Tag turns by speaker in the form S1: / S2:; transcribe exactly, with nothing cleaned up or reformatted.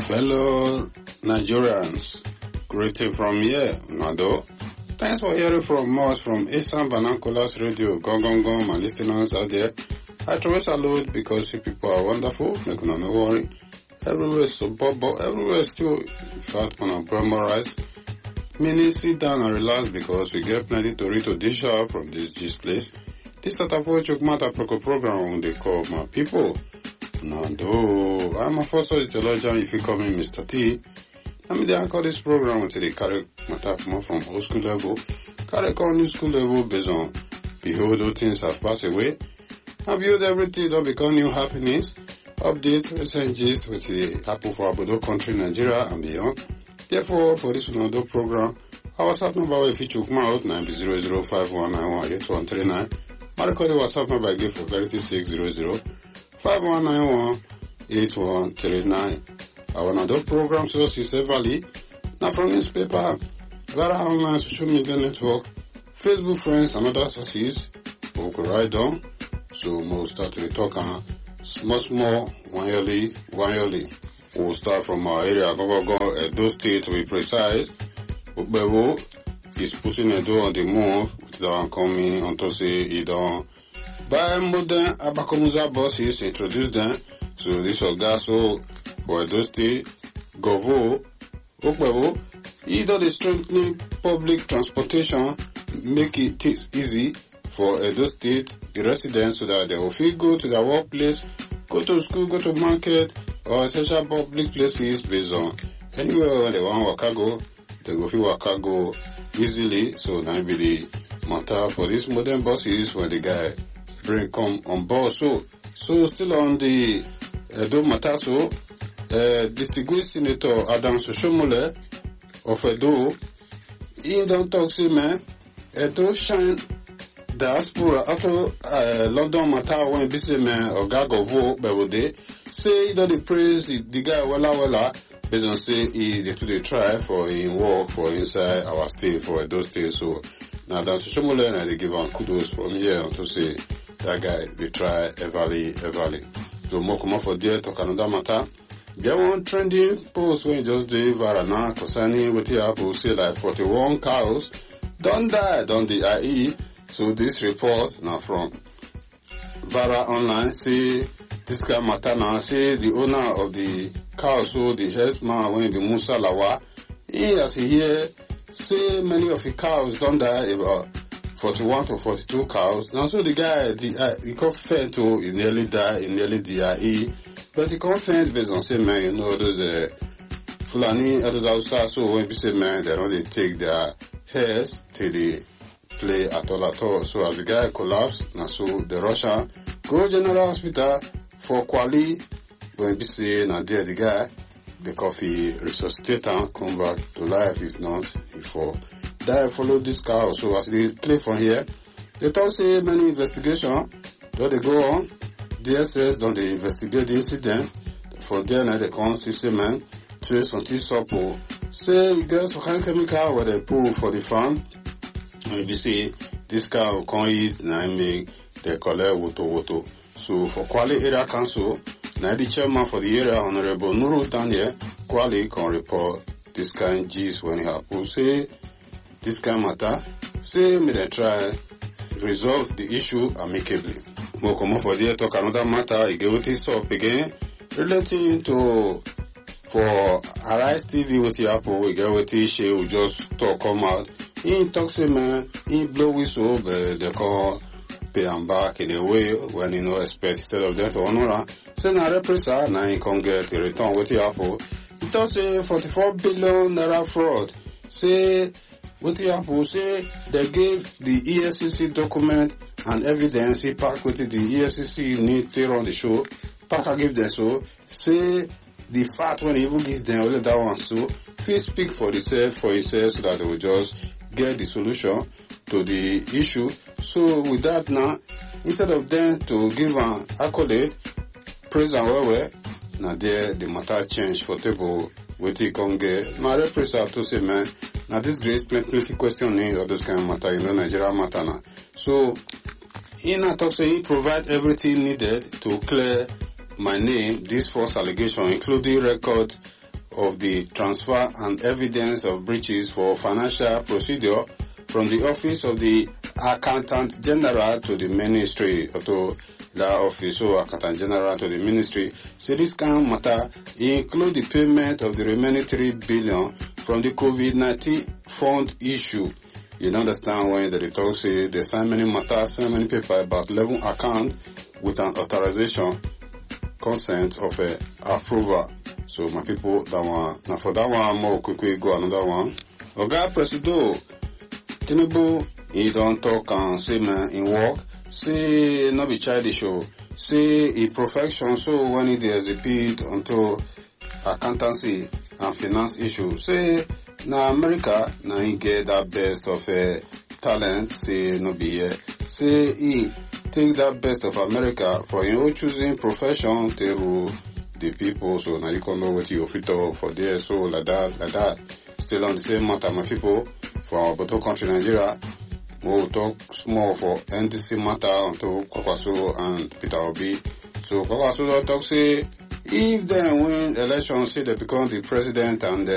S1: Fellow Nigerians, greeting from here, Nado. Thanks for hearing from us from Esan Banacolas Radio, Gong Gong Gong, my listeners out there. I try to salute because you people are wonderful, make no no worry. Everywhere is so bubble, everywhere is still, in fact, on a memorize. Meaning sit down and relax because we get plenty to read to dish out from this gist place. This type of Chukmata Proco program they call my people. Nando, I'm a first theologian if you call me Mister T. I mean, I call this program until they carry matter more from old school level, carry on new school level based on behold all things have passed away. And behold everything don't become new happiness. Update recent gist with the Apple for Abodo country, Nigeria and beyond. Therefore, for this Nando program, our WhatsApp number if you choke my out nine zero zero five one nine one eight one three nine. My recorded WhatsApp number I give for clarity six zero zero five one nine one eight one three nine. Our another program sources Valley, now from newspaper, Vara online social media network, Facebook friends and other sources. We could write down. So we'll start to talk on small small one yearly one yearly. We'll start from our area, go go go Edo State to be precise. Ubewo is putting Edo on the move with the coming onto say he don't buy modern Abakomuza buses, introduce them. So this Ogaso for Edo State, Govo, Ubewo, either the strengthening public transportation, make it easy for Edo State, the residents so that they will feel go to their workplace, go to school, go to market, or essential public places based on anywhere when they want waka go, they go feel waka go easily. So that be the matter for these modern buses when the guy bring come on board. So, so still on the Edo matter, so uh, distinguished Senator Adam Soshomole of Edo, he don't talk say man, Edo shine diaspora after uh, London matter when B C man or Gagovo Bewode say that they praise the, the guy wella wella based on say he they to the try for in work for inside our state for those days. So now that's Shomole and they give on kudos from here to say that guy they try everly everly. So more come for there talk another matter. Get one trending post when just the Varana concerning what Apple say like forty-one cows don't die on the I E. So this report now from Vara Online say this guy matter now say the owner of the cow, so the headman when the Musa Lawa, he as he hear say many of the cows don't die, about forty-one to forty-two cows. Now so the guy the uh, he confirmed to he nearly die, he nearly die, but he confirmed based on say man, you know those uh, Fulani others outside. So when we say man, they don't they take their hairs till the play at all at all. So as the guy collapsed, now so the Russian go general hospital for Kwali when we say now there the guy the coffee resuscitate and come back to life. If not, he fall die follow this cow. So as they play from here, they talk say many investigation don't they go on. D S S don't they investigate the incident. From there now they come see say man trace on this support say you guys for kind chemical where they pull for the farm. And you see, this cow can eat, now make the collect woto woto. So for Kwale Area Council, now the chairman for the area, Honorable Nuru Daniel, Kwale can report this kind gist when he happen. Say, this kind matter, say, may they try resolve the issue amicably. More come for the talk another matter, he gave this up again, relating to, for Arise T V with the Apple, we get with the issue, we just talk come out. He talks say man, he blow whistle, but they call pay him back in a way when he no expect instead of that to honor. Say na represa, now he can get the return with the Apple. He talks say forty-four billion naira fraud. Say with the Apple, say they gave the E F C C document and evidence. He pack with the E F C C need to run the show. Pack give them so. Say the fact when he even gives them only that one so. Please speak for itself for itself so that they will just get the solution to the issue. So with that now, instead of them to give an accolade, praise and well well, now there the matter change for table with the Conge. Now represent to say man, now this grace plenty questioning of this kind of matter, you know Nigeria matter now. So in a talk say he provide everything needed to clear my name, this false allegation, including record of the transfer and evidence of breaches for financial procedure from the office of the Accountant General to the Ministry, to the office of Accountant General to the Ministry. So this kind of matter include the payment of the remaining three billion from the COVID nineteen fund issue. You understand when they talk say they sign many matters, sign many paper about eleven account with an authorization, consent of a approval. So my people, that one, now for that one, more quickly go another one. Oga Presido, Tinubu, he don't talk and say man in work, say not be childish, say he perfection, so when he does a bid until accountancy and finance issue, say na America, na he get that best of uh, talent, say no be here, say he take that best of America for your own choosing profession to rule the people, so now you can know what you fit for there, so like that, like that. Still on the same matter, my people, for Boto country Nigeria, we'll talk small for N D C matter until Kwakwaso and Peter Obi. So Kwakwaso talk say, if they win election, say they become the president and